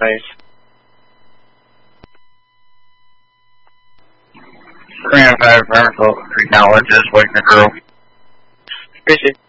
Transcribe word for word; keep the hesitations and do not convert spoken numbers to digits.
base. Command five, Vertical, acknowledges, waiting the crew. Appreciate